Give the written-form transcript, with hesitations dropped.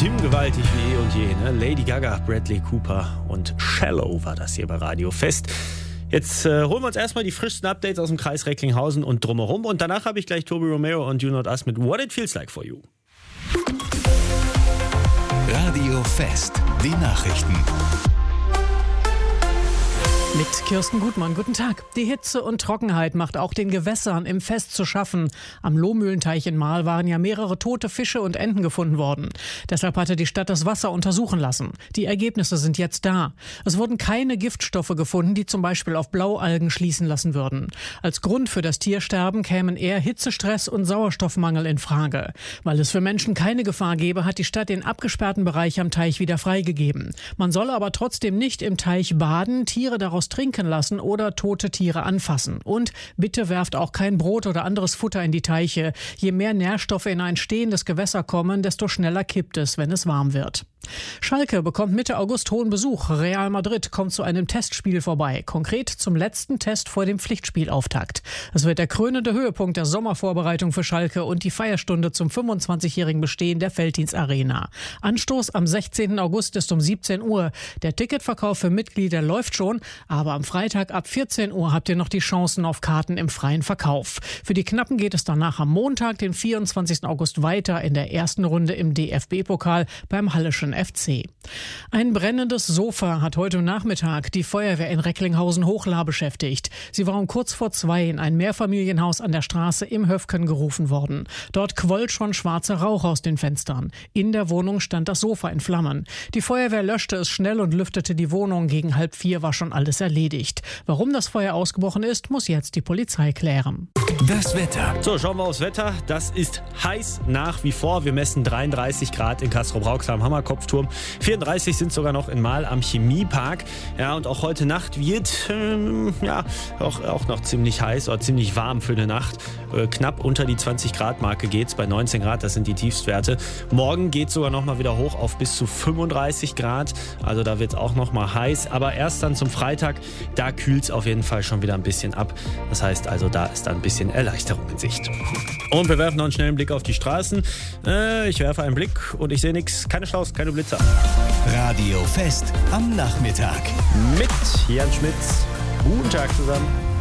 stimmgewaltig wie eh und je. Ne? Lady Gaga, Bradley Cooper und Shallow war das hier bei Radio Fest. Jetzt holen wir uns erstmal die frischsten Updates aus dem Kreis Recklinghausen und drumherum. Und danach habe ich gleich Toby Romero und You Not Us mit What It Feels Like For You. Radio Fest, die Nachrichten. Mit Kirsten Gutmann, guten Tag. Die Hitze und Trockenheit macht auch den Gewässern im Fest zu schaffen. Am Lohmühlenteich in Marl waren ja mehrere tote Fische und Enten gefunden worden. Deshalb hatte die Stadt das Wasser untersuchen lassen. Die Ergebnisse sind jetzt da. Es wurden keine Giftstoffe gefunden, die zum Beispiel auf Blaualgen schließen lassen würden. Als Grund für das Tiersterben kämen eher Hitzestress und Sauerstoffmangel in Frage. Weil es für Menschen keine Gefahr gäbe, hat die Stadt den abgesperrten Bereich am Teich wieder freigegeben. Man solle aber trotzdem nicht im Teich baden, Tiere daraus trinken lassen oder tote Tiere anfassen. Und bitte werft auch kein Brot oder anderes Futter in die Teiche. Je mehr Nährstoffe in ein stehendes Gewässer kommen, desto schneller kippt es, wenn es warm wird. Schalke bekommt Mitte August hohen Besuch. Real Madrid kommt zu einem Testspiel vorbei. Konkret zum letzten Test vor dem Pflichtspielauftakt. Es wird der krönende Höhepunkt der Sommervorbereitung für Schalke und die Feierstunde zum 25-jährigen Bestehen der Veltins Arena. Anstoß am 16. August ist um 17 Uhr. Der Ticketverkauf für Mitglieder läuft schon, aber am Freitag ab 14 Uhr habt ihr noch die Chancen auf Karten im freien Verkauf. Für die Knappen geht es danach am Montag, den 24. August weiter in der ersten Runde im DFB-Pokal beim Halleschen FC. Ein brennendes Sofa hat heute Nachmittag die Feuerwehr in Recklinghausen-Hochla beschäftigt. Sie war um kurz vor 2 in ein Mehrfamilienhaus an der Straße im Höfken gerufen worden. Dort quoll schon schwarzer Rauch aus den Fenstern. In der Wohnung stand das Sofa in Flammen. Die Feuerwehr löschte es schnell und lüftete die Wohnung. Gegen 3:30 war schon alles erledigt. Warum das Feuer ausgebrochen ist, muss jetzt die Polizei klären. Das Wetter. So, schauen wir aufs Wetter. Das ist heiß nach wie vor. Wir messen 33 Grad in Castrop-Rauxel am Hammerkopfturm. 34 sind sogar noch in Marl am Chemiepark. Ja, und auch heute Nacht wird auch noch ziemlich heiß oder ziemlich warm für eine Nacht. Knapp unter die 20 Grad Marke geht's bei 19 Grad. Das sind die Tiefstwerte. Morgen geht es sogar noch mal wieder hoch auf bis zu 35 Grad. Also da wird es auch noch mal heiß. Aber erst dann zum Freitag, da kühlt es auf jeden Fall schon wieder ein bisschen ab. Das heißt also, da ist dann ein bisschen Erleichterung in Sicht. Und wir werfen noch einen schnellen Blick auf die Straßen. Ich werfe einen Blick und ich sehe nichts. Keine Staus, keine Blitzer. Radio Fest am Nachmittag. Mit Jan Schmitz. Guten Tag zusammen.